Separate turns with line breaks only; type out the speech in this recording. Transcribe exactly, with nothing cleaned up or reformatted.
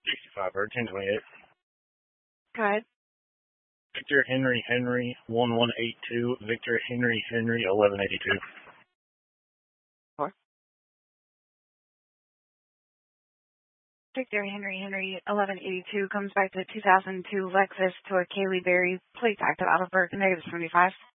sixty-five, or ten twenty-eight.
Go ahead.
Victor Henry Henry one one eight two, Victor Henry Henry eleven eighty-two.
Four. Victor Henry Henry eleven eighty-two comes back to two thousand two Lexus to a Kaylee Berry, plate active out of Burke, negative seventy-five.